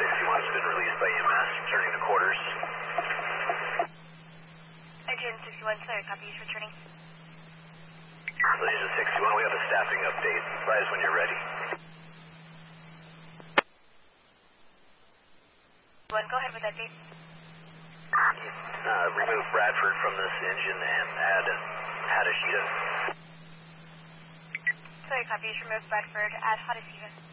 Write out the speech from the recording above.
61 has been released by EMS, returning to quarters. Engine 61, clear, copy, is returning. Engine 61, we have a staffing update. Advise when you're ready. Go ahead with that date. Remove Bradford from this engine and add Hadashida. Clear, copy, remove Bradford, add Hadashida.